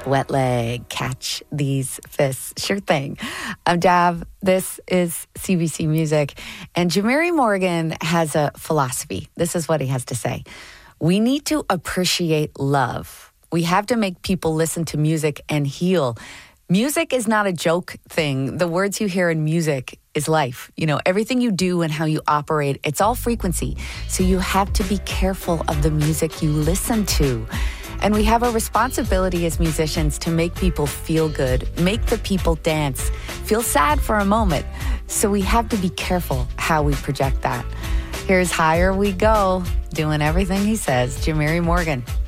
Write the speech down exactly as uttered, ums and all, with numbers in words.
Wet leg, catch these fists. Sure thing. I'm Dav. This is C B C Music. And Jamari Morgan has a philosophy. This is what he has to say. We need to appreciate love. We have to make people listen to music and heal. Music is not a joke thing. The words you hear in music is life. You know, everything you do and how you operate, it's all frequency. So you have to be careful of the music you listen to. And we have a responsibility as musicians to make people feel good, make the people dance, feel sad for a moment. So we have to be careful how we project that. Here's Higher We Go, doing everything he says, Jamari Morgan.